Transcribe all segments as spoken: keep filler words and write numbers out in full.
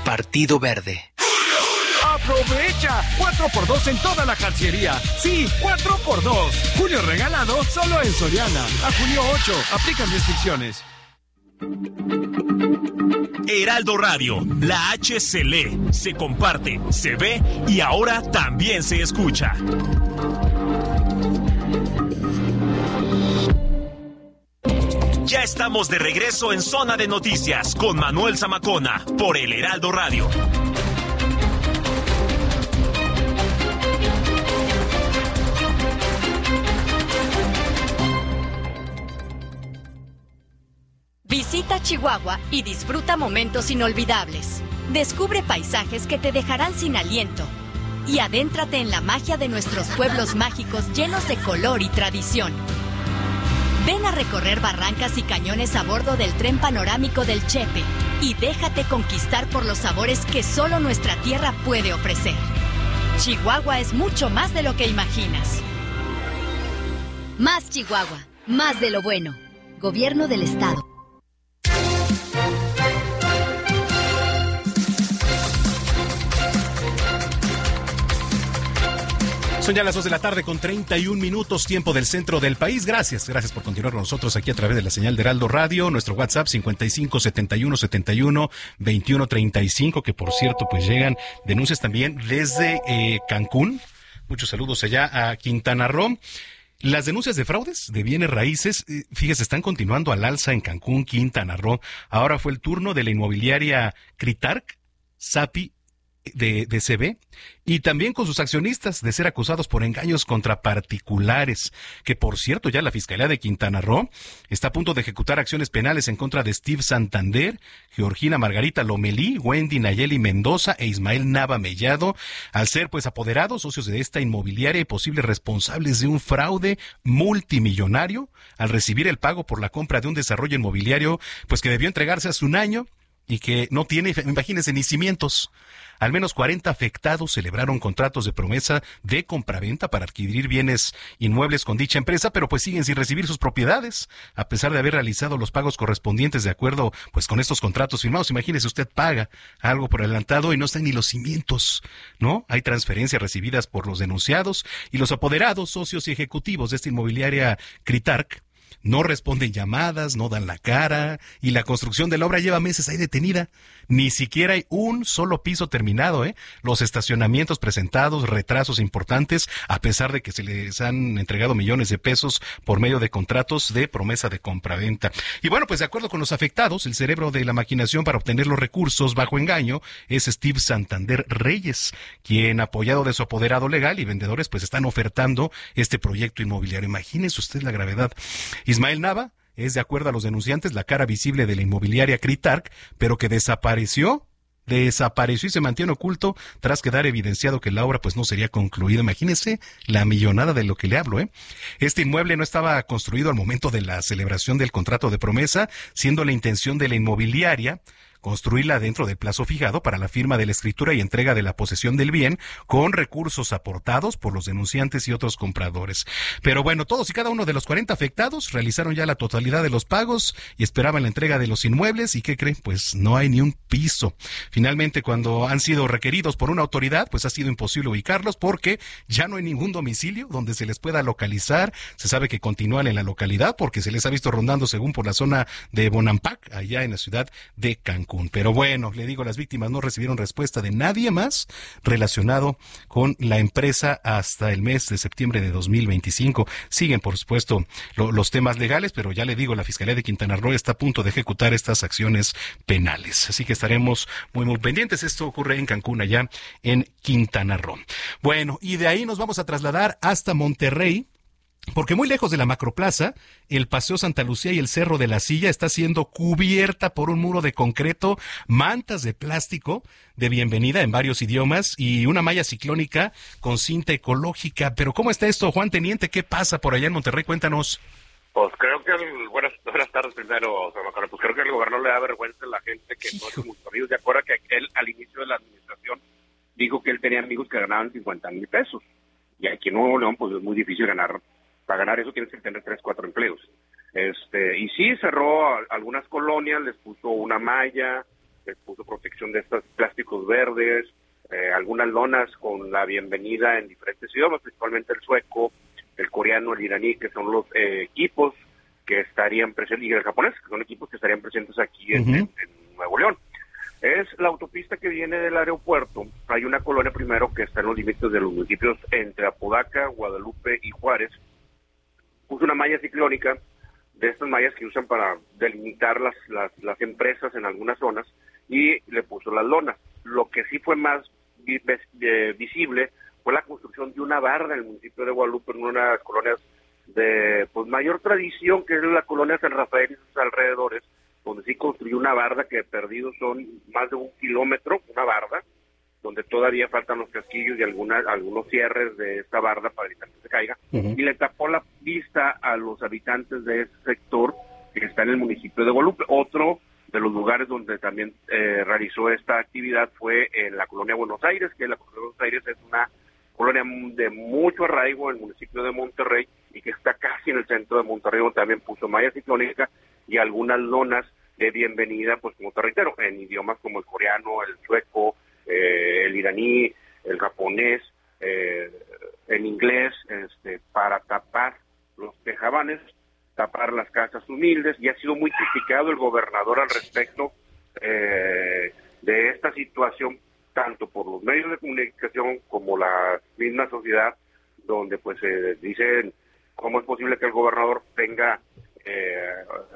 Partido Verde. ¡Aprovecha! cuatro por dos en toda la Cartiería. Sí, cuatro por dos. Julio regalado solo en Soriana. A junio ocho. Aplican restricciones. Heraldo Radio, la H se lee, se comparte, se ve y ahora también se escucha. Ya estamos de regreso en Zona de Noticias con Manuel Zamacona por el Heraldo Radio. Visita Chihuahua y disfruta momentos inolvidables. Descubre paisajes que te dejarán sin aliento. Y adéntrate en la magia de nuestros pueblos mágicos llenos de color y tradición. Ven a recorrer barrancas y cañones a bordo del tren panorámico del Chepe y déjate conquistar por los sabores que solo nuestra tierra puede ofrecer. Chihuahua es mucho más de lo que imaginas. Más Chihuahua, más de lo bueno. Gobierno del Estado. Son ya las dos de la tarde con treinta y un minutos, tiempo del centro del país. Gracias, gracias por continuar con nosotros aquí a través de la señal de Heraldo Radio. Nuestro WhatsApp cincuenta y cinco setenta y uno setenta y uno veintiuno treinta y cinco, que por cierto pues llegan denuncias también desde eh, Cancún. Muchos saludos allá a Quintana Roo. Las denuncias de fraudes de bienes raíces, eh, fíjese, están continuando al alza en Cancún, Quintana Roo. Ahora fue el turno de la inmobiliaria Critarc, Sapi, de, de C B, y también con sus accionistas de ser acusados por engaños contra particulares, que por cierto ya la Fiscalía de Quintana Roo está a punto de ejecutar acciones penales en contra de Steve Santander, Georgina Margarita Lomelí, Wendy Nayeli Mendoza e Ismael Nava Mellado, al ser pues apoderados, socios de esta inmobiliaria y posibles responsables de un fraude multimillonario al recibir el pago por la compra de un desarrollo inmobiliario pues que debió entregarse hace un año y que no tiene, imagínense, ni cimientos. Al menos cuarenta afectados celebraron contratos de promesa de compraventa para adquirir bienes inmuebles con dicha empresa, pero pues siguen sin recibir sus propiedades, a pesar de haber realizado los pagos correspondientes de acuerdo pues con estos contratos firmados. Imagínese, usted paga algo por adelantado y no están ni los cimientos, ¿no? Hay transferencias recibidas por los denunciados y los apoderados, socios y ejecutivos de esta inmobiliaria Critarc no responden llamadas, no dan la cara, y la construcción de la obra lleva meses ahí detenida. Ni siquiera hay un solo piso terminado, ¿eh? Los estacionamientos presentados, retrasos importantes, a pesar de que se les han entregado millones de pesos por medio de contratos de promesa de compraventa. Y bueno, pues de acuerdo con los afectados, el cerebro de la maquinación para obtener los recursos bajo engaño es Steve Santander Reyes, quien, apoyado de su apoderado legal y vendedores, pues están ofertando este proyecto inmobiliario. Imagínese usted la gravedad. Ismael Nava es, de acuerdo a los denunciantes, la cara visible de la inmobiliaria Critarc, pero que desapareció, desapareció y se mantiene oculto tras quedar evidenciado que la obra pues no sería concluida. Imagínense la millonada de lo que le hablo, ¿eh? Este inmueble no estaba construido al momento de la celebración del contrato de promesa, siendo la intención de la inmobiliaria construirla dentro del plazo fijado para la firma de la escritura y entrega de la posesión del bien con recursos aportados por los denunciantes y otros compradores. Pero bueno, todos y cada uno de los cuarenta afectados realizaron ya la totalidad de los pagos y esperaban la entrega de los inmuebles. ¿Y qué creen? Pues no hay ni un piso. Finalmente, cuando han sido requeridos por una autoridad, pues ha sido imposible ubicarlos porque ya no hay ningún domicilio donde se les pueda localizar. Se sabe que continúan en la localidad porque se les ha visto rondando según por la zona de Bonampak, allá en la ciudad de Cancún. Pero bueno, le digo, las víctimas no recibieron respuesta de nadie más relacionado con la empresa hasta el mes de septiembre de dos mil veinticinco. Siguen, por supuesto, lo, los temas legales, pero ya le digo, la Fiscalía de Quintana Roo está a punto de ejecutar estas acciones penales. Así que estaremos muy, muy pendientes. Esto ocurre en Cancún, allá en Quintana Roo. Bueno, y de ahí nos vamos a trasladar hasta Monterrey, porque muy lejos de la macroplaza, el Paseo Santa Lucía y el Cerro de la Silla está siendo cubierta por un muro de concreto, mantas de plástico de bienvenida en varios idiomas y una malla ciclónica con cinta ecológica. Pero ¿cómo está esto, Juan Teniente? ¿Qué pasa por allá en Monterrey? Cuéntanos. Pues creo que, el, buenas, buenas tardes primero, pues creo que al gobernador le da vergüenza a la gente que no es muy amigos. ¿Se acuerda que él al inicio de la administración dijo que él tenía amigos que ganaban cincuenta mil pesos? Y aquí en Nuevo León pues es muy difícil ganar. Para ganar eso tienes que tener tres, cuatro empleos. Este, y sí, cerró a, algunas colonias, les puso una malla, les puso protección de estos plásticos verdes, eh, algunas lonas con la bienvenida en diferentes idiomas, principalmente el sueco, el coreano, el iraní, que son los eh, equipos que estarían presentes, y el japonés, que son equipos que estarían presentes aquí en, uh-huh. en, en Nuevo León. Es la autopista que viene del aeropuerto. Hay una colonia primero que está en los límites de los municipios entre Apodaca, Guadalupe y Juárez. Puso una malla ciclónica, de estas mallas que usan para delimitar las, las, las empresas en algunas zonas, y le puso las lonas. Lo que sí fue más vi, eh, visible fue la construcción de una barda en el municipio de Guadalupe, en una de las colonias de pues mayor tradición, que es la colonia San Rafael y sus alrededores, donde sí construyó una barda que perdidos son más de un kilómetro, una barda, donde todavía faltan los casquillos y algunas, algunos cierres de esta barda para evitar que se caiga, uh-huh. y le tapó la vista a los habitantes de ese sector que está en el municipio de Guadalupe. Otro de los lugares donde también eh, realizó esta actividad fue en la colonia Buenos Aires, que la colonia Buenos Aires es una colonia de mucho arraigo en el municipio de Monterrey, y que está casi en el centro de Monterrey, donde también puso malla ciclónica y algunas lonas de bienvenida, pues como te reitero, en idiomas como el coreano, el sueco, eh, el iraní, el japonés, eh, en inglés, este, para tapar los tejabanes, tapar las casas humildes, y ha sido muy criticado el gobernador al respecto eh, de esta situación, tanto por los medios de comunicación como la misma sociedad, donde pues eh, dicen cómo es posible que el gobernador tenga eh,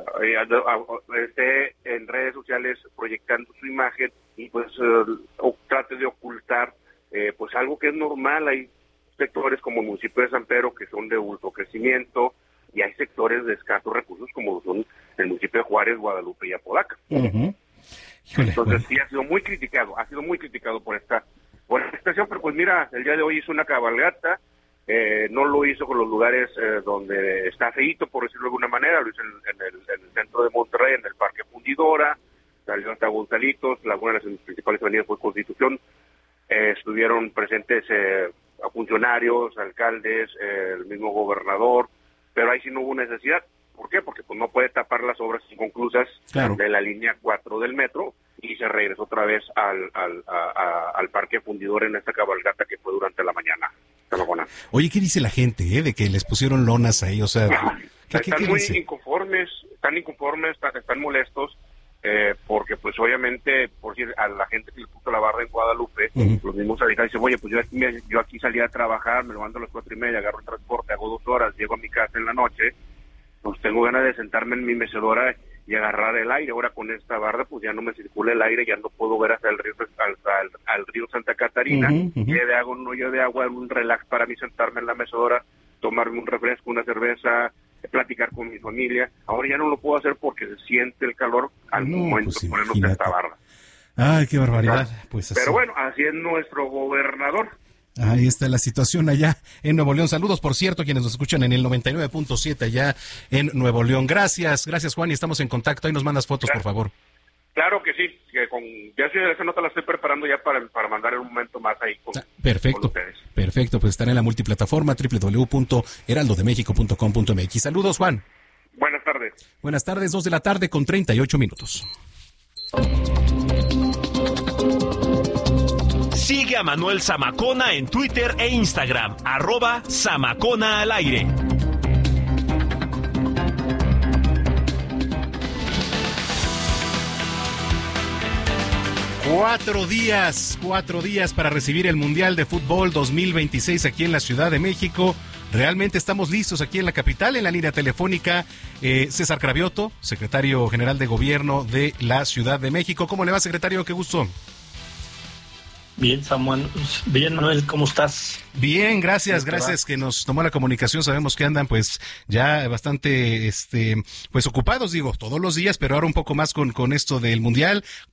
esté en redes sociales proyectando su imagen y pues eh, o trate de ocultar eh, pues algo que es normal. Hay sectores como el municipio de San Pedro que son de alto crecimiento, y hay sectores de escasos recursos como son el municipio de Juárez, Guadalupe y Apodaca. Uh-huh. Híjole, Entonces bueno. sí ha sido muy criticado, ha sido muy criticado por esta por esta situación, pero pues mira, el día de hoy hizo una cabalgata, eh, no lo hizo con los lugares eh, donde está feíto, por decirlo de alguna manera, lo hizo en, en, el, en el centro de Monterrey, en el Parque Fundidora, salió hasta Gonzalitos, una de las principales avenidas fue Constitución, eh, estuvieron presentes eh, funcionarios, alcaldes, eh, el mismo gobernador, pero ahí sí no hubo necesidad. ¿Por qué? Porque pues no puede tapar las obras inconclusas claro. de la línea cuatro del metro, y se regresó otra vez al al, a, a, al Parque Fundidor en esta cabalgata que fue durante la mañana. Oye, ¿qué dice la gente, eh, de que les pusieron lonas ahí? O sea, ¿qué, están qué, qué muy dice? inconformes, están inconformes, están, están molestos, eh, porque pues obviamente, por decir, a la gente que le puso la barra en Guadalupe, uh-huh. los mismos habitantes dicen, oye, pues yo aquí, yo aquí salí a trabajar, me levanto a las cuatro y media, agarro el transporte, hago dos horas, llego a mi casa en la noche, pues tengo ganas de sentarme en mi mecedora y agarrar el aire. Ahora con esta barda pues ya no me circula el aire, ya no puedo ver hasta el río hasta el, al río Santa Catarina, uh-huh, uh-huh. lleve agua, un hoyo de agua, un relax para mí, sentarme en la mecedora, tomarme un refresco, una cerveza, platicar con mi familia. Ahora ya no lo puedo hacer porque se siente el calor al no, momento pues, de ponernos esta barda. Ay, qué barbaridad. Pues así. Pero bueno, así es nuestro gobernador. Ahí está la situación allá en Nuevo León. Saludos, por cierto, quienes nos escuchan en el noventa y nueve punto siete allá en Nuevo León. Gracias, gracias Juan, y estamos en contacto. Ahí nos mandas fotos, claro. por favor. Claro que sí, que con, ya sí, esa nota la estoy preparando ya para, para mandar en un momento más ahí con, perfecto, con ustedes. Perfecto, pues estará en la multiplataforma doble u doble u doble u punto heraldo de méxico punto com punto m x. Saludos, Juan. Buenas tardes. Buenas tardes, dos de la tarde con treinta y ocho minutos. Sigue a Manuel Zamacona en Twitter e Instagram, arroba Zamacona al aire. Cuatro días, cuatro días para recibir el Mundial de Fútbol dos mil veintiséis aquí en la Ciudad de México. Realmente estamos listos aquí en la capital. En la línea telefónica, eh, César Cravioto, secretario general de Gobierno de la Ciudad de México. ¿Cómo le va, secretario? Qué gusto. Bien, Samuel. Bien, Manuel, ¿cómo estás? Bien, gracias, gracias que nos tomó la comunicación. Sabemos que andan pues ya bastante este pues ocupados, digo, todos los días, pero ahora un poco más con, con esto del Mundial.